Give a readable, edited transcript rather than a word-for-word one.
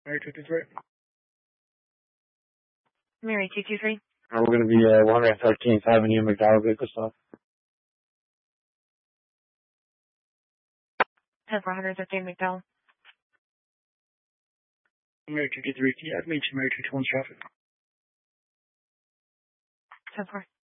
Mary 223. Mary 223. We're going to be 113th Avenue, McDowell, vehicle stop. 113 McDowell. Mary 223, yeah, I'd meet you, Mary 221 traffic. 10-4.